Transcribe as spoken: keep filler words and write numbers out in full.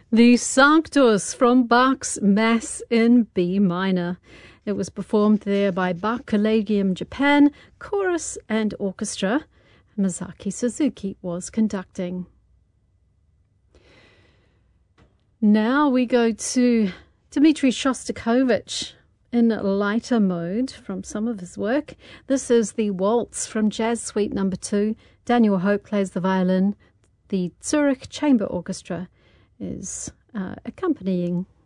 The Sanctus from Bach's Mass in B minor. It was performed there by Bach Collegium Japan, chorus and orchestra. Masaki Suzuki was conducting. Now we go to Dmitri Shostakovich in lighter mode from some of his work. This is the Waltz from Jazz Suite number two. Daniel Hope plays the violin. The Zurich Chamber Orchestra is uh, accompanying